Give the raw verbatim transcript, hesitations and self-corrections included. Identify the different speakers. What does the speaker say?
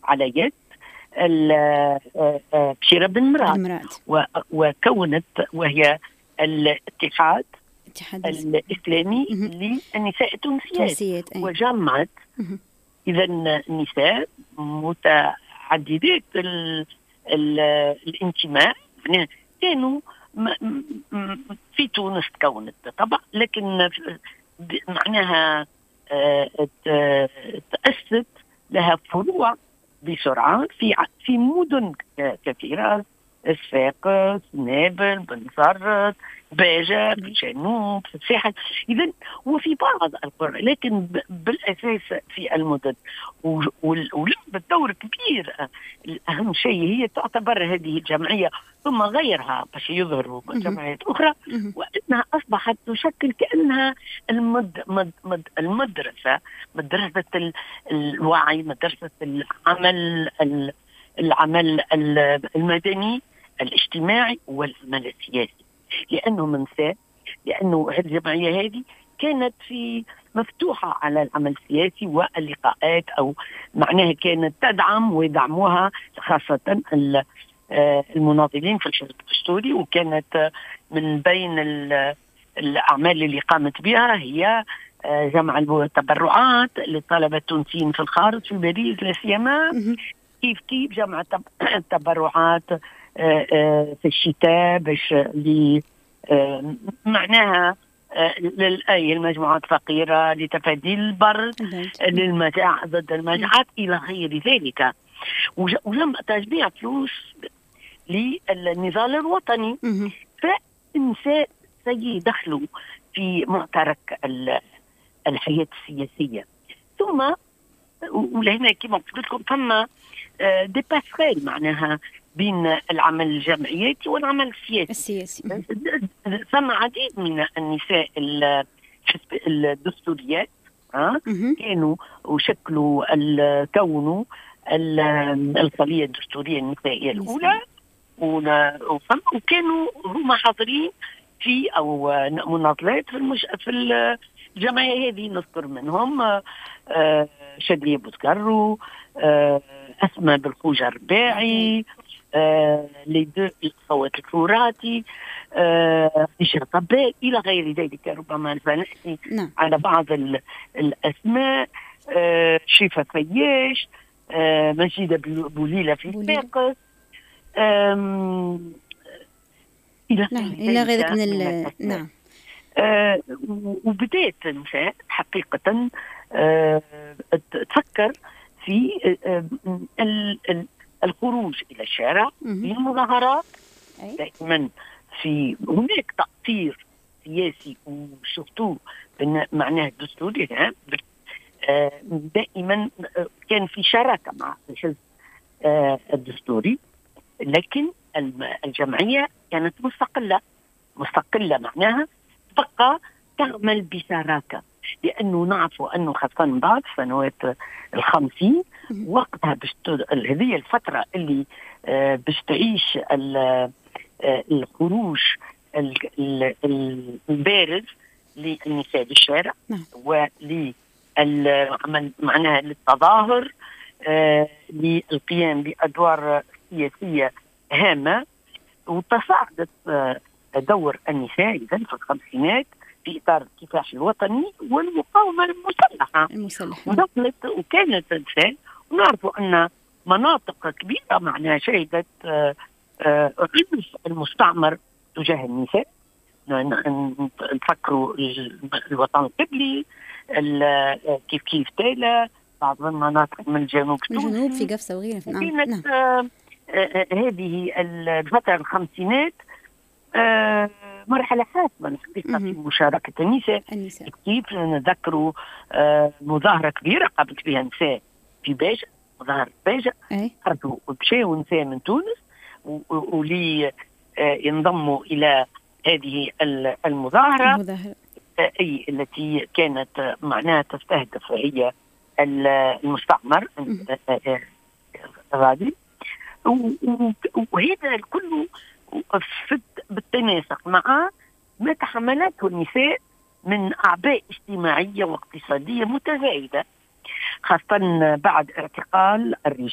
Speaker 1: على يد بشيرة بن مراد، وكونت وهي الاتحاد الإسلامي للنساء التونسيات، وجمعت إذا النساء متعددات الانتماء. يعني كانوا في تونس تكونت طبعا، لكن معناها تأسست لها فروع بسرعة في في مدن كثيرة: الصفاقس، نابل، بنزرت، باجة في الجنوب، في الساحل. إذن وفي بعض القرى، لكن بالأساس في المدن، ولعبت دور كبير. الأهم شيء هي تعتبر هذه الجمعية ثم غيرها باش يظهروا جمعيات أخرى، وأنها أصبحت تشكل كأنها المد مد مد المدرسة، مدرسة الوعي، مدرسة العمل العمل المدني الاجتماعي والعمل السياسي. لأنه منسى لأنه الجمعية هذه كانت في مفتوحة على العمل السياسي واللقاءات، أو معناها كانت تدعم ويدعموها خاصة المناضلين في الحزب الدستوري. وكانت من بين الأعمال اللي قامت بها هي جمع التبرعات للطلبة التونسيين في الخارج في باريس لا سيما، كيف كيف جمع التبرعات في الشتاء باش ل معناها للأي المجموعات فقيرة، لتفادي البرد، للمجاعة، ضد المجاعات إلى غير ذلك. وجمع تجميع فلوس للنضال الوطني. فالنساء سيدخلوا في معترك الحياة السياسية. ثم ولهنا كما قلت لكم ثم دي باسريل معناها بين العمل الجمعياتي والعمل السياسي.
Speaker 2: السياسي.
Speaker 1: ثم عديد من النساء الدستوريات كانوا وشكلوا كونوا الخلية الدستورية النسائية الأولى، وكانوا هم حاضرين في أو مناضلات في المش... في الجمعية هذه. نذكر منهم شادية بوتكرو، أسماء بالخوجة الرباعي، لدو الصوت الفوراتي، نشر طبال إلى غير ذلك. ربما نحكي
Speaker 2: نعم.
Speaker 1: على بعض الأسماء: شيفا فياش، مجيدة بوليلة في الصفاقس،
Speaker 2: إلى إلى غيرك من ال... نعم.
Speaker 1: آه وبدأت النساء حقيقة آه تفكر في آه الخروج إلى الشارع في المظاهرات. دائما في هناك تأثير سياسي وشفتوه معناه الدستوري. آه دائما كان في شراكة مع الحزب آه الدستوري، لكن الجمعية كانت مستقلة مستقلة معناها تبقى تعمل بشراكة. لأنه نعرفوا أنه خاصة بعد سنوات الخمسين وقتها باش هذه الفترة اللي باش تعيش الخروج البارز للنساء بالشارع وللعمل معناها للتظاهر، للقيام بأدوار سياسية هامة. وتصاعدت دور النساء إذن في الخمسينات في إطار الكفاح الوطني والمقاومة المسلحة.
Speaker 2: المسلحة.
Speaker 1: ودخلت وكانت النساء، ونعرفوا أن مناطق كبيرة معناها شهدت عنف المستعمر تجاه النساء. نفكروا الوطن القبلي، كيف كيف تالا بعض المناطق من جنوب تونس،
Speaker 2: الجنوب في قفصة وغيرها.
Speaker 1: نعم. كانت آه آه هذه الفترة الخمسينات آه مرحلة حاسمة الحقيقة في مشاركة النساء.
Speaker 2: النساء.
Speaker 1: كيف نذكروا آه مظاهرة كبيرة قامت بها نساء في باجة، مظاهرة باجة، خرجوا ومشاو نساء من تونس ولي آه ينضموا إلى هذه المظاهرة،
Speaker 2: المظاهرة.
Speaker 1: آه أي التي كانت معناها تستهدف هي المستعمر غادي. وهذا كله بالتناسق مع ما تحملته النساء من أعباء اجتماعية واقتصادية متزايدة، خاصة بعد اعتقال الرجال